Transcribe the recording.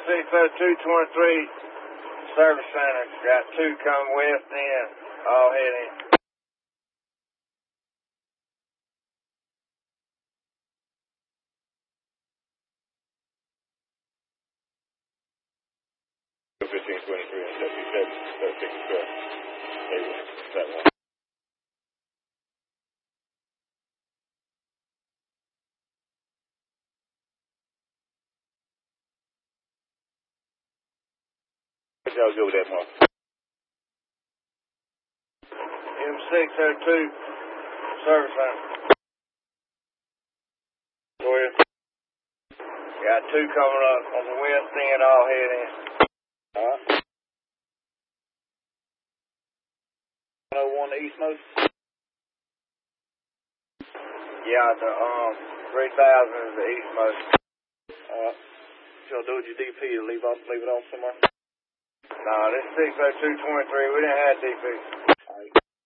60223 Service Center. Got two coming west end. All heading. That one. Y'all go with that, Mark. M602 Service Center. Go ahead. Got two coming up on the west end, all heading. Alright. 101 eastmost? Yeah, the 3000 is the eastmost. Alright. Y'all do with your DP to leave it off somewhere? Nah, this 60223, we didn't have DP.